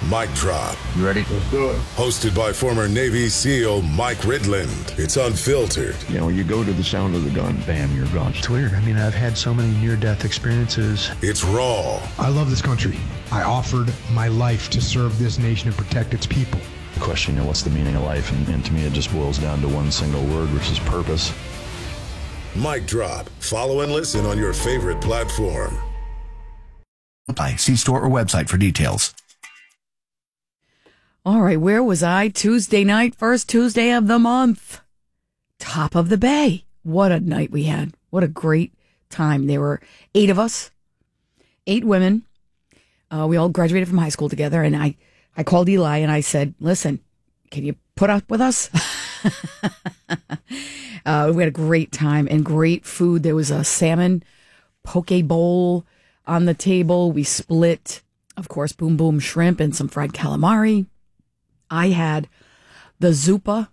Mic Drop. You ready? Let's do it. Hosted by former Navy SEAL Mike Ridland. It's unfiltered. You know, you go to the sound of the gun, bam, you're gone. It's weird. I mean, I've had so many near-death experiences. It's raw. I love this country. I offered my life to serve this nation and protect its people. The question, what's the meaning of life? And to me, it just boils down to one single word, which is purpose. Mic Drop. Follow and listen on your favorite platform. See store or website for details. All right, where was I? Tuesday night, first Tuesday of the month. Top of the Bay. What a night we had. What a great time. There were 8 of us, 8 women. We all graduated from high school together, and I called Eli and I said, listen, can you put up with us? We had a great time and great food. There was a salmon poke bowl on the table. We split, of course, boom boom shrimp and some fried calamari. I had the zuppa.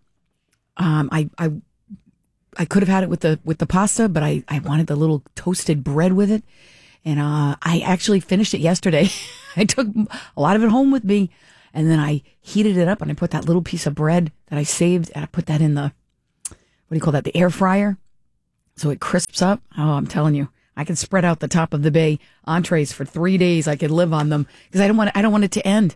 I could have had it with the pasta, but I wanted the little toasted bread with it. And I actually finished it yesterday. I took a lot of it home with me, and then I heated it up and I put that little piece of bread that I saved and I put that in the, what do you call that? The air fryer. So it crisps up. Oh, I'm telling you, I can spread out the Top of the Bay entrees for 3 days. I could live on them because I don't want it to end.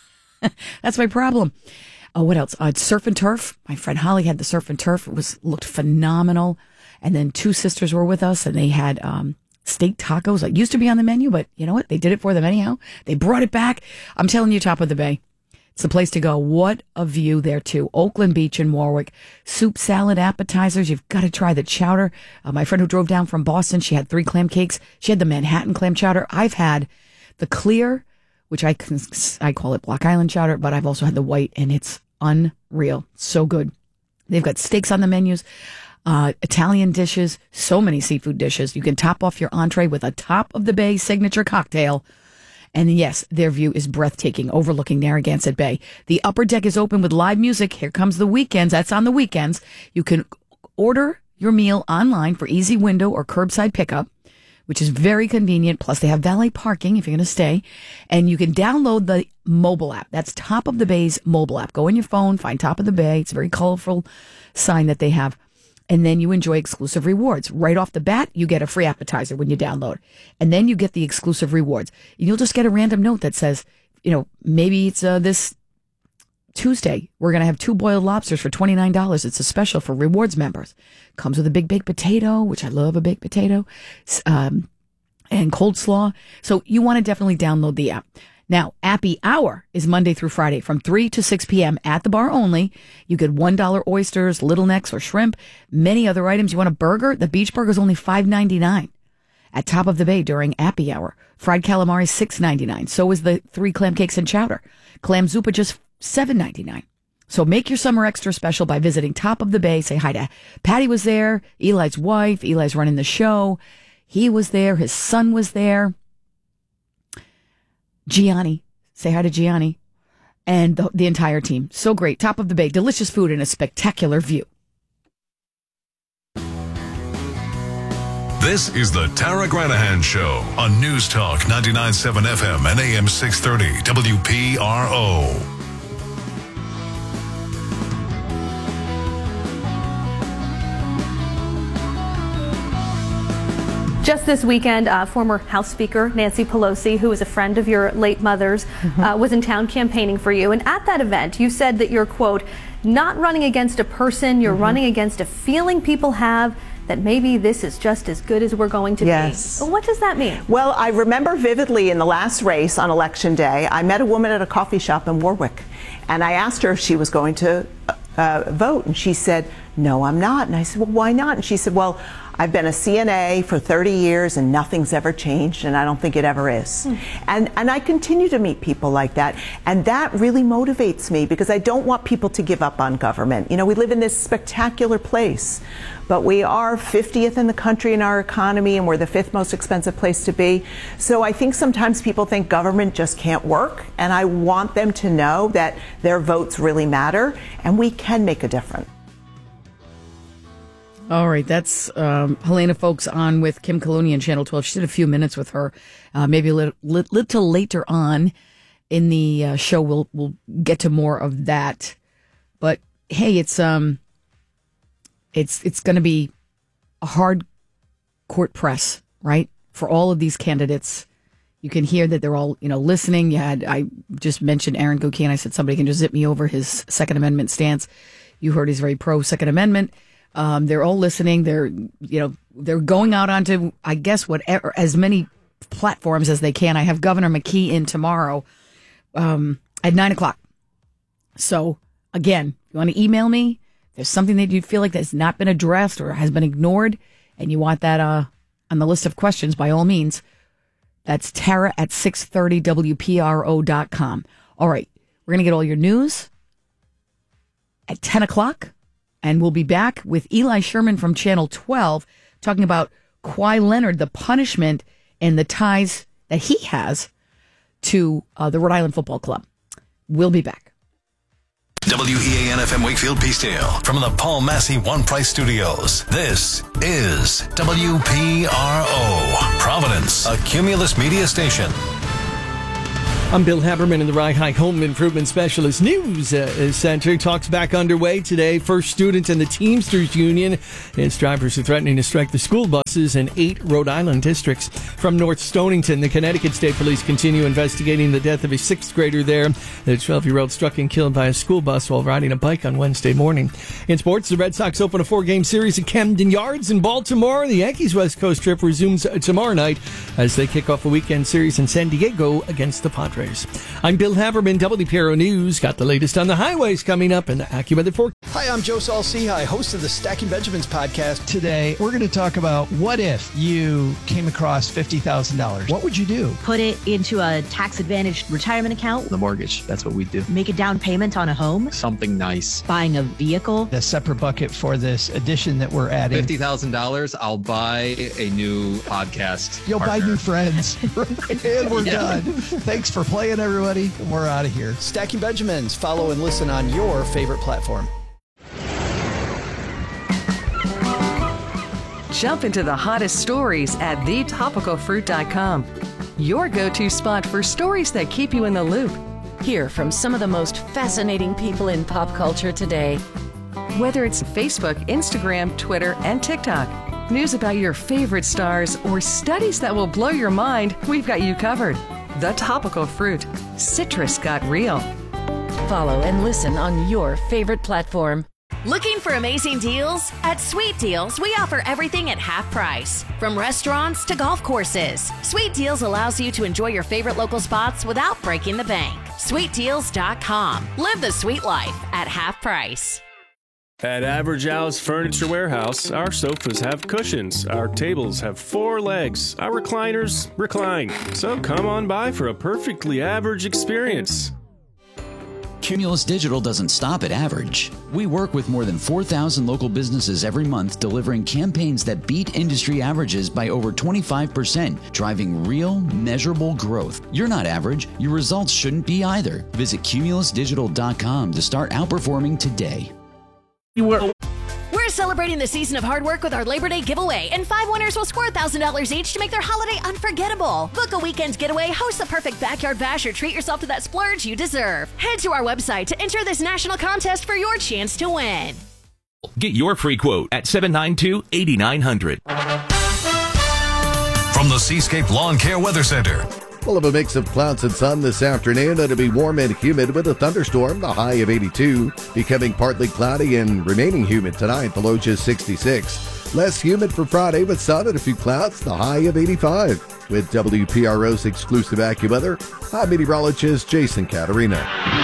That's my problem. What else? Surf and turf. My friend Holly had the surf and turf. It looked phenomenal. And then 2 sisters were with us, and they had steak tacos. It used to be on the menu, but you know what? They did it for them anyhow. They brought it back. I'm telling you, Top of the Bay. It's the place to go. What a view there, too. Oakland Beach in Warwick. Soup, salad, appetizers. You've got to try the chowder. My friend who drove down from Boston, she had 3 clam cakes. She had the Manhattan clam chowder. I've had the clear, which I call it Block Island chowder, but I've also had the white, and it's unreal. So good. They've got steaks on the menus, Italian dishes, so many seafood dishes. You can top off your entree with a Top of the Bay signature cocktail. And yes, their view is breathtaking, overlooking Narragansett Bay. The upper deck is open with live music. Here comes the weekends. That's on the weekends. You can order your meal online for easy window or curbside pickup, which is very convenient. Plus, they have valet parking if you're going to stay. And you can download the mobile app. That's Top of the Bay's mobile app. Go on your phone, find Top of the Bay. It's a very colorful sign that they have. And then you enjoy exclusive rewards. Right off the bat, you get a free appetizer when you download. And then you get the exclusive rewards. And you'll just get a random note that says, maybe it's this Tuesday, we're going to have 2 boiled lobsters for $29. It's a special for rewards members. Comes with a big baked potato, which I love a baked potato, and coleslaw. So you want to definitely download the app. Now, Appy Hour is Monday through Friday from 3 to 6 p.m. at the bar only. You get $1 oysters, little necks, or shrimp. Many other items. You want a burger? The beach burger is only $5.99 at Top of the Bay during Appy Hour. Fried calamari, $6.99. So is the 3 clam cakes and chowder. Clam zuppa, just $7.99. So make your summer extra special by visiting Top of the Bay. Say hi to Patty was there, Eli's wife. Eli's running the show. He was there. His son was there. Gianni. Say hi to Gianni. And the entire team. So great. Top of the Bay. Delicious food and a spectacular view. This is the Tara Granahan Show on News Talk 99.7 FM and AM 630 WPRO. Just this weekend, former House Speaker Nancy Pelosi, who was a friend of your late mother's, was in town campaigning for you. And at that event, you said that you're, quote, not running against a person, you're running against a feeling people have that maybe this is just as good as we're going to be. What does that mean? Well, I remember vividly in the last race on Election Day, I met a woman at a coffee shop in Warwick. And I asked her if she was going to vote. And she said, no, I'm not. And I said, well, why not? And she said, well, I've been a CNA for 30 years and nothing's ever changed, and I don't think it ever is. And I continue to meet people like that, and that really motivates me because I don't want people to give up on government. You know, we live in this spectacular place, but we are 50th in the country in our economy, and we're the 5th most expensive place to be. So I think sometimes people think government just can't work, and I want them to know that their votes really matter, and we can make a difference. All right, that's Helena Folks on with Kim Colony on Channel 12. She did a few minutes with her, maybe a little later on. in the show, we'll get to more of that. But hey, it's going to be a hard court press, right? For all of these candidates. You can hear that they're all, listening. I just mentioned Aaron Gokian. I said somebody can just zip me over his Second Amendment stance. You heard he's very pro Second Amendment. They're all listening. They're going out onto, I guess, whatever, as many platforms as they can. I have Governor McKee in tomorrow at 9:00. So again, if you want to email me, if there's something that you feel like that's not been addressed or has been ignored, and you want that on the list of questions, by all means. That's Tara at 630WPRO.com. All right. We're going to get all your news at 10 o'clock. And we'll be back with Eli Sherman from Channel 12 talking about Kawhi Leonard, the punishment and the ties that he has to the Rhode Island Football Club. We'll be back. WEAN-FM Wakefield Peacedale from the Paul Massey One Price Studios. This is WPRO, Providence, a Cumulus media station. I'm Bill Haberman in the Rye High Home Improvement Specialist News Center. Talks back underway today. First Student and the Teamsters Union. Its drivers are threatening to strike the school buses in 8 Rhode Island districts. From North Stonington, the Connecticut State Police continue investigating the death of a 6th grader there. The 12-year-old struck and killed by a school bus while riding a bike on Wednesday morning. In sports, the Red Sox open a 4-game series at Camden Yards in Baltimore. The Yankees' West Coast trip resumes tomorrow night as they kick off a weekend series in San Diego against the Padres. I'm Bill Haberman, WPRO News. Got the latest on the highways coming up in the AccuWeather forecast. Hi, I'm Joe Saul-Sehy, host of the Stacking Benjamins podcast. Today, we're going to talk about what if you came across $50,000. What would you do? Put it into a tax-advantaged retirement account. The mortgage, that's what we do. Make a down payment on a home. Something nice. Buying a vehicle. A separate bucket for this addition that we're adding. $50,000, I'll buy a new podcast You'll partner. buy new friends. And we're done. Thanks for playing, everybody. We're out of here. Stacking Benjamins. Follow and listen on your favorite platform. Jump into the hottest stories at thetopicalfruit.com. Your go-to spot for stories that keep you in the loop. Hear from some of the most fascinating people in pop culture today. Whether it's Facebook, Instagram, Twitter, and TikTok. News about your favorite stars or studies that will blow your mind, we've got you covered. The Topical Fruit. Citrus got real. Follow and listen on your favorite platform. Looking for amazing deals? At Sweet Deals, we offer everything at half price. From restaurants to golf courses, Sweet Deals allows you to enjoy your favorite local spots without breaking the bank. SweetDeals.com. Live the sweet life at half price. At Average Al's Furniture Warehouse, our sofas have cushions, our tables have 4 legs, our recliners recline. So come on by for a perfectly average experience. Cumulus Digital doesn't stop at average. We work with more than 4,000 local businesses every month, delivering campaigns that beat industry averages by over 25%, driving real, measurable growth. You're not average. Your results shouldn't be either. Visit cumulusdigital.com to start outperforming today. We're celebrating the season of hard work with our Labor Day giveaway, and 5 winners will score $1,000 each to make their holiday unforgettable. Book a weekend getaway, host the perfect backyard bash, or treat yourself to that splurge you deserve. Head to our website to enter this national contest for your chance to win. Get your free quote at 792-8900. From the Seascape Lawn Care Weather Center. We'll have a mix of clouds and sun this afternoon. It'll be warm and humid with a thunderstorm, the high of 82. Becoming partly cloudy and remaining humid tonight, the low just 66. Less humid for Friday with sun and a few clouds, the high of 85. With WPRO's exclusive AccuWeather, I'm meteorologist Jason Caterina.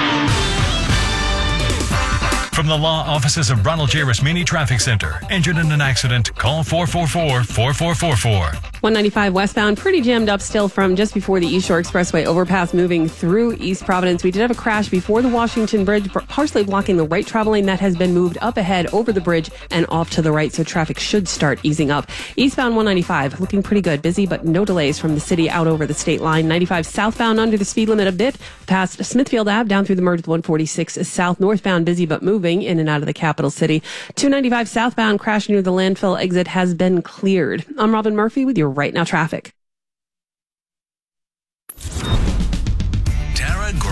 From the law offices of Ronald J. Rasmini Traffic Center. Injured in an accident? Call 444-4444. 195 westbound, pretty jammed up still from just before the East Shore Expressway overpass moving through East Providence. We did have a crash before the Washington Bridge, partially blocking the right travel lane. That has been moved up ahead over the bridge and off to the right, so traffic should start easing up. Eastbound 195, looking pretty good. Busy, but no delays from the city out over the state line. 95 southbound under the speed limit a bit, past Smithfield Ave, down through the merge with 146 south. Northbound busy, but moving in and out of the capital city. 295 southbound, crash near the landfill exit has been cleared. I'm Robin Murphy with your Right Now traffic. Tara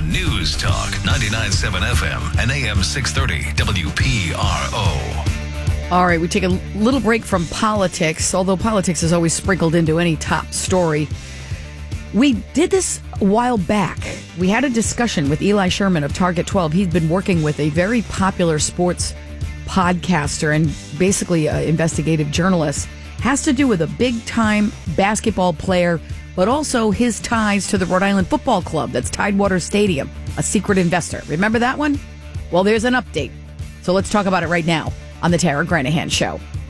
on News Talk 99.7 FM and AM 630 WPRO. All right, we take a little break from politics, although politics is always sprinkled into any top story. We did this a while back. We had a discussion with Eli Sherman of Target 12. He's been working with a very popular sports podcaster and basically an investigative journalist. Has to do with a big-time basketball player, but also his ties to the Rhode Island Football Club. That's Tidewater Stadium, a secret investor. Remember that one? Well, there's an update. So let's talk about it right now on the Tara Granahan Show.